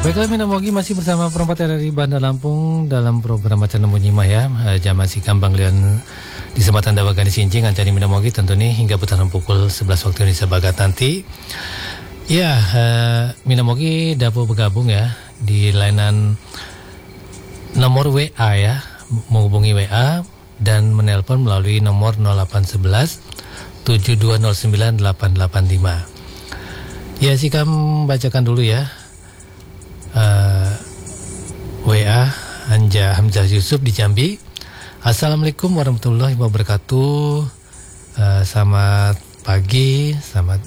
Baiklah, Mina Mogi masih bersama perempat dari Bandar Lampung dalam program Macan Nemu Nyimah ya. Jam masih kambang lian di Sempatan Dawagani Sinjing Ancani Mina Mogi tentu nih hingga putaran pukul 11 waktu Indonesia Barat nanti. Ya, Mina Mogi dapat bergabung ya di layanan nomor WA ya, menghubungi WA dan menelpon melalui nomor 0811 7209 885. Ya, Sikam bacakan dulu ya. WA Anja Hamzah Yusuf di Jambi. Assalamualaikum warahmatullahi wabarakatuh. Selamat pagi, selamat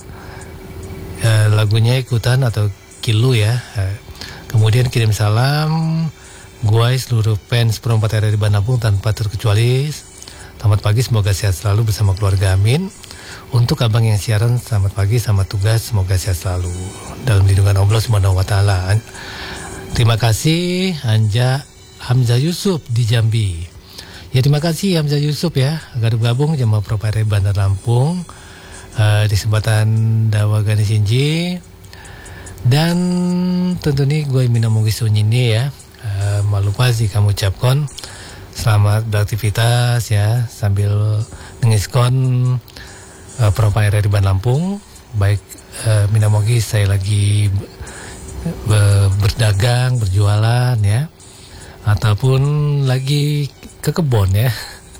lagunya ikutan atau kilu ya. Kemudian kirim salam gue seluruh fans perempat RRI Bandar Lampung tanpa terkecuali. Selamat pagi, semoga sehat selalu bersama keluarga, amin. Untuk abang yang siaran, selamat pagi, selamat tugas, semoga sehat selalu dalam lindungan Allah Subhanahu wa Ta'ala. Terima kasih Anja Hamzah Yusuf di Jambi. Ya, terima kasih Hamzah Yusuf ya agar bergabung jamaah provider Bandar Lampung di Sempatan Dawagani Sinji. Dan tentu nih gue Mina Mogi Sunyini ya. Malupa sih kamu ucapkan selamat beraktivitas ya sambil mengiskon provider di Bandar Lampung. Baik Mina Mogi saya lagi berdagang, berjualan ya, ataupun lagi ke kebun ya.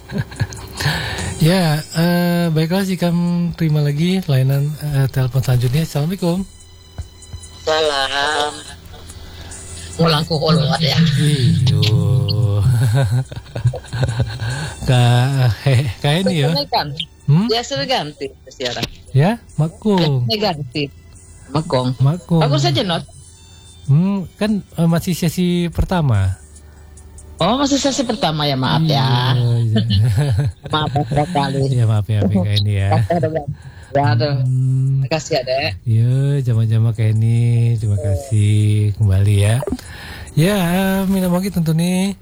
Ya, baiklah sih kamu terima lagi layanan telepon selanjutnya. Assalamualaikum. Salam. Ulangku keluar ya. Iyo. Kayak ini ya. Ya sudah ganti sekarang. Ya, Makung. Ganti. Makung. Bagus saja not. Kan masih sesi pertama. Oh, masih sesi pertama ya, maaf ya. Iya. Maaf sekali. Ya maaf ya kayak ini ya. Ya aduh. Terima kasih ya, Dek. Iya, jama-jama kayak ini. Terima kasih kembali ya. Ya, Mina Mogi tentu nih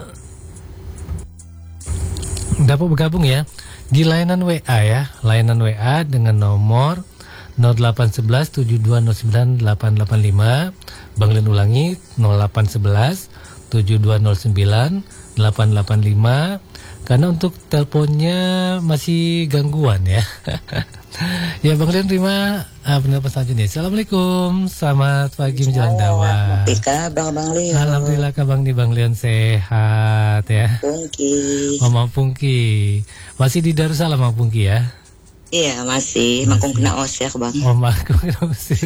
dapat bergabung ya di layanan WA ya. Layanan WA dengan nomor 0811 7209 885. Bang Len ulangi 0811 7209 885 karena untuk teleponnya masih gangguan ya. Ya Bang Len terima pendapat selanjutnya. Assalamualaikum, selamat pagi menjelang dawa. Bang Len. Alhamdulillah Bang nih Bang Len sehat ya. Pungki. Mama Pungki masih di Darussalam Mama Pungki ya. Iya masih. Makung kena osek Bang. Oh makung kena osek.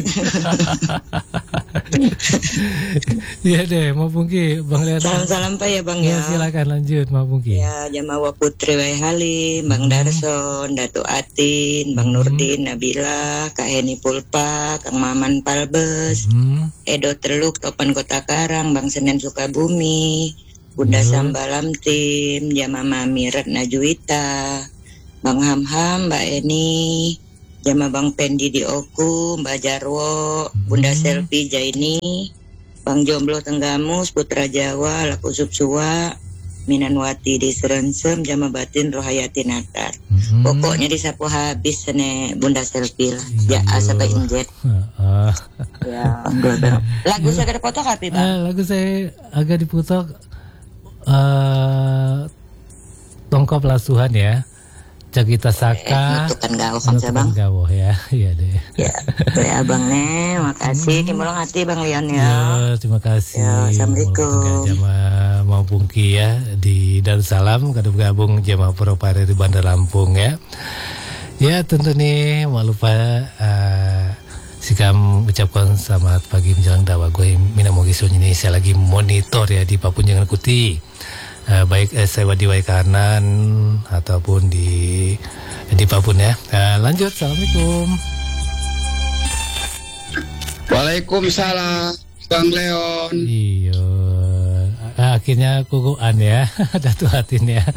Iya deh, Mak Pungki, Bang Lian. Salam-salam Pak ya Bang ya. Silakan lanjut Mak Pungki. Ya, Jamawa Putri Wai Halim, Bang Darson, Dato Atin, Bang Nurdin, Nabila, Kak Heni Pulpa, Kang Maman Palbes, Edo Teluk, Topan Kota Karang, Bang Senen Sukabumi, Bunda Sambalam Tim, Jama Mami Retna Juwita, Bang Hamham, Mbak Eni, Jama Bang Pendi di Oku, Mbak Jarwo, Bunda Selvi Jaini, Bang Jomblo Tenggamus, Putra Jawa, Laku Subsua, Minanwati di Serensem, Jama Batin Rohayati Natar. Pokoknya disapu habis sene Bunda Selvi lah. Ya, sampai injet. Ya, lagu saya ada foto kapi Bang? Lagu saya agak diputok Tongkop Lasuhan ya. Cagita Saka nutukan gawah kan saya Bang. Gawah ya. Iya deh. Ya, Abang nih, makasih Kimolong hati Bang Lian ya. Ya, terima kasih. Ya, Assalamualaikum. Jamaah Mau Pungki ya di Darussalam kada bergabung jamaah provider di Bandar Lampung ya. Ya, tentu nih mau lupa Sikam ucapkan selamat pagi menjelang dawa. Gue Mina Mogi ini saya lagi monitor ya di Papua Jangan Kuti. Baik saya di Waikanan ataupun di Papua ya. Lanjut, assalamualaikum. Waalaikumsalam, Bang Leon. Iya, akhirnya kukuan ya, Datu Hatin ya.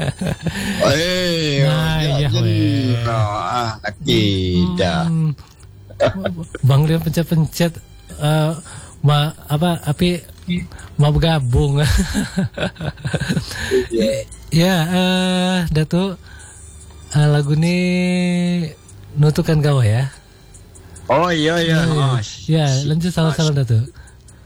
Tidak. Bang Leon pencet-pencet, mau bergabung. Ya, Datu, lagu ini nutukan kau ya. Oh iya. Ya, lanjut salam-salam Datu.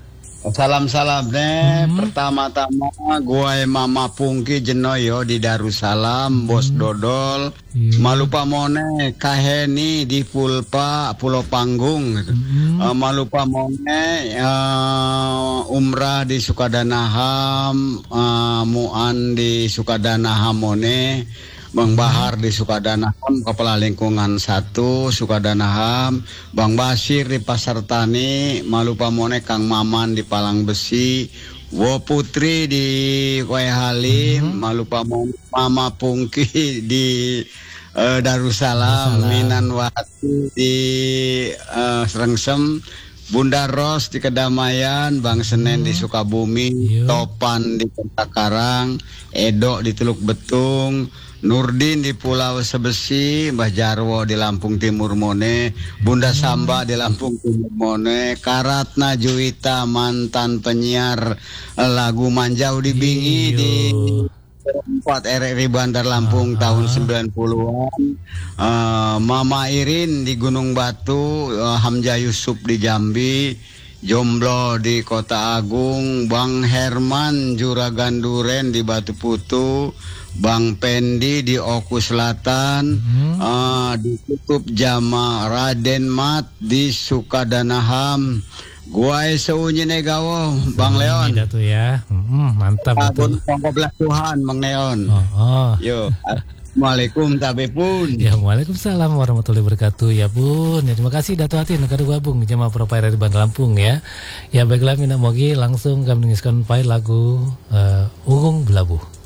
Salam-salam deh. Pertama-tama gue Mama Pungki Jenoyo di Darussalam, Bos Dodol. Malupa mone Kaheni di Pulpa Pulau Panggung. Malupa mone Umrah di Sukadanaham, Muan di Sukadanaham mone. Bang Bahar di Sukadanaham, Kepala Lingkungan 1 Sukadanaham, Bang Basir di Pasar Tani, Malupa mone Kang Maman di Palang Besi, Wo Putri di Kuai Halim, Malupa mone Mama Pungki di Darussalam, Minan Wati di Srengsem, Bunda Ros di Kedamaian, Bang Senen di Sukabumi, Topan di Kota Edo di Teluk Betung, Nurdin di Pulau Sebesi, Mbah Jarwo di Lampung Timur mone, Bunda Samba di Lampung Timur mone, Karatna Juwita mantan penyiar lagu Manjau di Bingi di 4 RRI Bandar Lampung tahun 90-an, Mama Irin di Gunung Batu, Hamzah Yusuf di Jambi, Jomblo di Kota Agung, Bang Herman Juragan Duren di Batu Putu, Bang Pendi di Oku Selatan, ditutup Jama Raden Mat di Sukadanaham, Guai Seunyi Negawo, Bang Leon. Datu ya, mantap. Abun Pongkoblah Tuhan, Bang Leon. Yo, Assalamualaikum tabe pun. Ya, waalaikumsalam warahmatullahi wabarakatuh ya pun. Ya, terima kasih Dato' Atin negara gabung jamaah provider di Bandar Lampung ya. Ya baiklah Mina Mogi langsung kami mengiskan file lagu Ungung Belabu.